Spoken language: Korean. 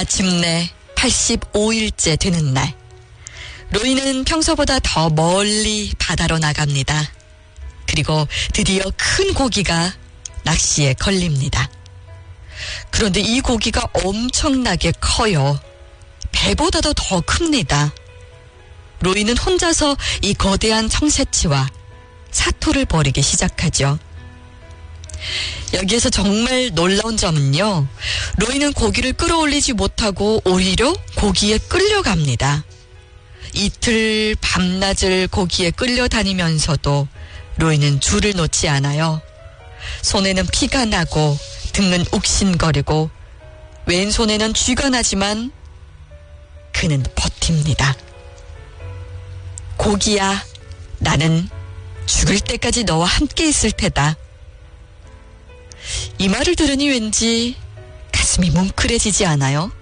마침내 85일째 되는 날, 로이는 평소보다 더 멀리 바다로 나갑니다. 그리고 드디어 큰 고기가 낚시에 걸립니다. 그런데 이 고기가 엄청나게 커요. 배보다도 더 큽니다. 로이는 혼자서 이 거대한 청새치와 사토를 벌이기 시작하죠. 여기에서 정말 놀라운 점은요, 로이는 고기를 끌어올리지 못하고 오히려 고기에 끌려갑니다. 이틀 밤낮을 고기에 끌려다니면서도 로이는 줄을 놓지 않아요. 손에는 피가 나고 등은 욱신거리고 왼손에는 쥐가 나지만 그는 버팁니다. 고기야, 나는 죽을 때까지 너와 함께 있을 테다. 이 말을 들으니 왠지 가슴이 뭉클해지지 않아요?